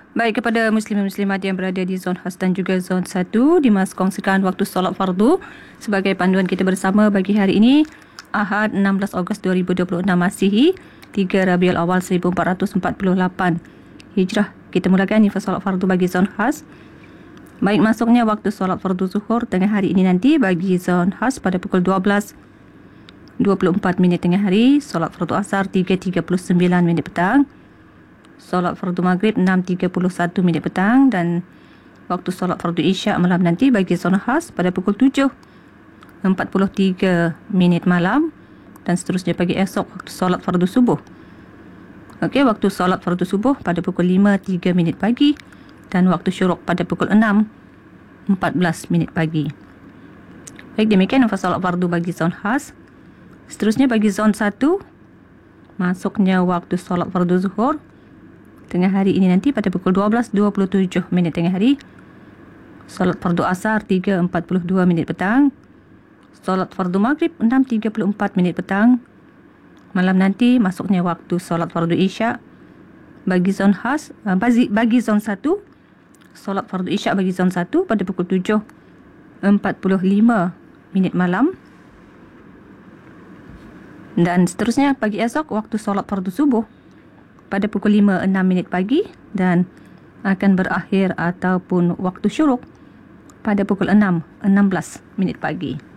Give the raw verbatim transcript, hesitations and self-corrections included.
Baik, kepada muslim-muslimat yang berada di zon khas dan juga zon satu, Dimas kongsikan waktu solat fardu sebagai panduan kita bersama bagi hari ini, Ahad enam belas Ogos dua ribu dua puluh enam Masihi, tiga Rabiul Awal seribu empat ratus empat puluh lapan Hijrah. Kita mulakan info solat fardu bagi zon khas. Baik, masuknya waktu solat fardu zuhur tengah hari ini nanti bagi zon khas pada pukul dua belas dua puluh empat minit tengah hari, solat fardu asar tiga tiga puluh sembilan minit petang, solat fardu maghrib enam tiga puluh satu minit petang, dan waktu solat fardu isyak malam nanti bagi zon khas pada pukul tujuh empat puluh tiga minit malam, dan seterusnya pagi esok waktu solat fardu subuh. Okey, waktu solat fardu subuh pada pukul lima tiga minit pagi, dan waktu syuruk pada pukul enam empat belas minit pagi. Baik, demikian info solat fardu bagi zon khas. Seterusnya bagi zon satu, masuknya waktu solat fardu zuhur tengah hari ini nanti pada pukul dua belas dua puluh tujuh minit tengah hari, solat fardu asar tiga empat puluh dua minit petang, solat fardu maghrib enam tiga puluh empat minit petang. Malam nanti masuknya waktu solat fardu isyak bagi zon khas, bagi, bagi zon satu, solat fardu isyak bagi zon satu pada pukul tujuh empat puluh lima minit malam, dan seterusnya pagi esok waktu solat fardu subuh pada pukul lima enam minit pagi, dan akan berakhir ataupun waktu syuruk pada pukul enam enam belas minit pagi.